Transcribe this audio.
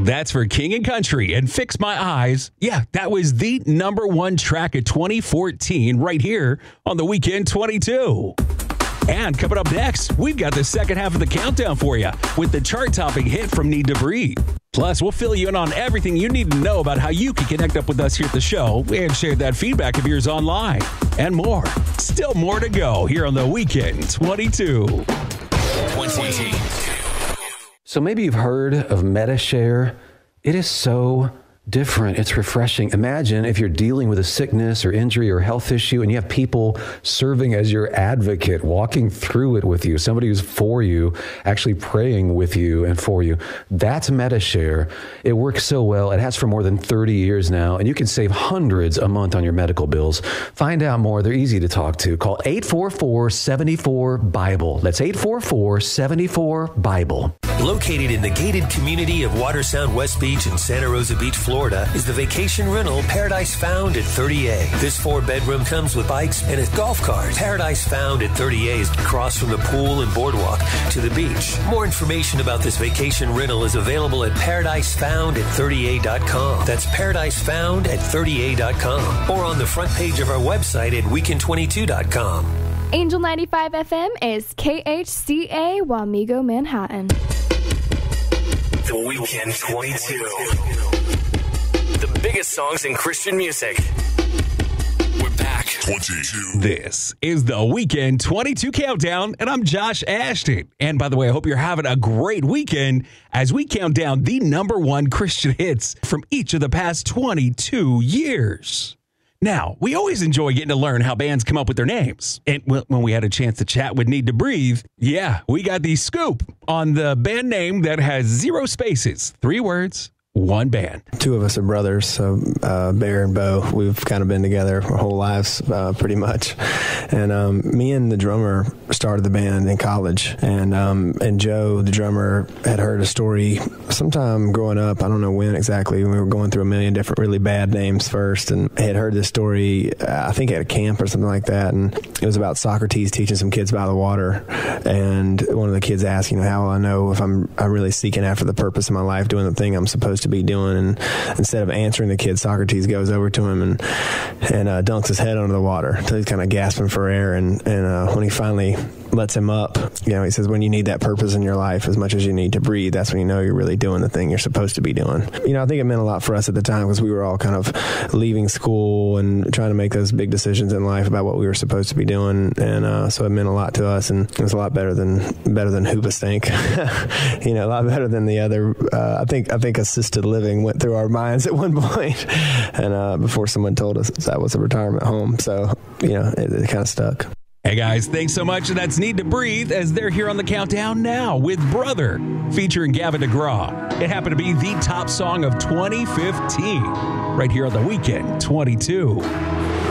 That's for King and Country and Fix My Eyes. Yeah, that was the number one track of 2014 right here on the Weekend 22. And coming up next, we've got the second half of the countdown for you with the chart-topping hit from Need to Breathe. Plus, we'll fill you in on everything you need to know about how you can connect up with us here at the show and share that feedback of yours online and more. Still more to go here on the Weekend 22. So maybe you've heard of MediShare. It is so different. It's refreshing. Imagine if you're dealing with a sickness or injury or health issue and you have people serving as your advocate, walking through it with you, somebody who's for you, actually praying with you and for you. That's MediShare. It works so well. It has for more than 30 years now, and you can save hundreds a month on your medical bills. Find out more. They're easy to talk to. Call 844-74-BIBLE. That's 844-74-BIBLE. Located in the gated community of Watersound West Beach in Santa Rosa Beach, Florida, is the vacation rental Paradise Found at 30A. This 4-bedroom comes with bikes and a golf cart. Paradise Found at 30A is across from the pool and boardwalk to the beach. More information about this vacation rental is available at paradisefound@30a.com. That's paradisefound@30a.com, or on the front page of our website at weekend22.com. Angel 95 FM is KHCA Wamego, Manhattan. The Weekend 22. The biggest songs in Christian music. We're back. 22. This is the Weekend 22 Countdown, and I'm Josh Ashton. And by the way, I hope you're having a great weekend as we count down the number one Christian hits from each of the past 22 years. Now, we always enjoy getting to learn how bands come up with their names. And when we had a chance to chat with Need to Breathe, yeah, we got the scoop on the band name that has 0 spaces, 3 words, 1 band. 2 of us are brothers, so Bear and Bo. We've kind of been together our whole lives, pretty much. And me and the drummer started the band in college. And Joe, the drummer, had heard a story sometime growing up. I don't know when exactly. We were going through a million different really bad names first, and had heard this story, I think at a camp or something like that. And it was about Socrates teaching some kids by the water. And one of the kids asked, how will I know if I'm really seeking after the purpose of my life, doing the thing I'm supposed to be doing? And instead of answering the kid, Socrates goes over to him and dunks his head under the water until he's kind of gasping for air. And when he finally lets him up, he says, when you need that purpose in your life as much as you need to breathe, that's when you know you're really doing the thing you're supposed to be doing. I think it meant a lot for us at the time because we were all kind of leaving school and trying to make those big decisions in life about what we were supposed to be doing. And so it meant a lot to us, and it was a lot better than Hoobastank. A lot better than the other. I think assisted living went through our minds at one point, and before someone told us that was a retirement home. So, it kind of stuck. Hey guys, thanks so much. And that's Need to Breathe as they're here on the countdown now with Brother featuring Gavin DeGraw. It happened to be the top song of 2015 right here on the Weekend 22.